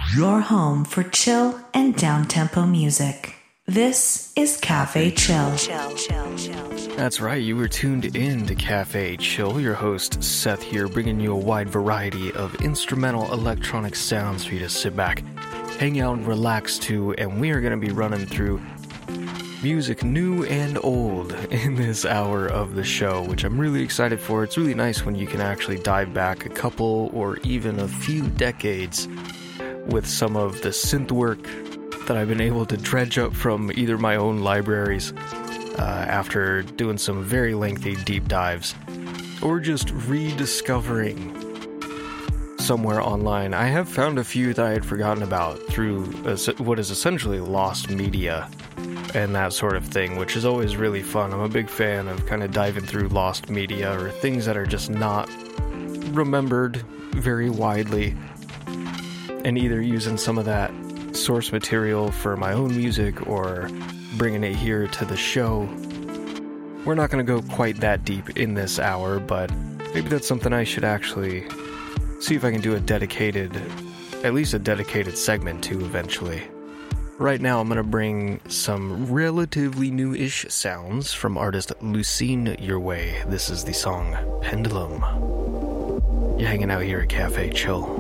Your home for chill and down-tempo music. This is Cafe Chill. That's right, you were tuned in to Cafe Chill. Your host, Seth here, bringing you a wide variety of instrumental electronic sounds for you to sit back, hang out, and relax to, and we are going to be running through music new and old in this hour of the show, which I'm really excited for. It's really nice when you can actually dive back a couple or even a few decades with some of the synth work that I've been able to dredge up from either my own libraries after doing some very lengthy deep dives, or just rediscovering somewhere online. I have found a few that I had forgotten about through what is essentially lost media and that sort of thing, which is always really fun. I'm a big fan of kind of diving through lost media or things that are just not remembered very widely, and either using some of that source material for my own music or bringing it here to the show. We're not going to go quite that deep in this hour, but maybe that's something I should actually see if I can do at least a dedicated segment to eventually. Right now, I'm going to bring some relatively new-ish sounds from artist Lucine your way. This is the song Pendulum. You're hanging out here at Cafe Chill.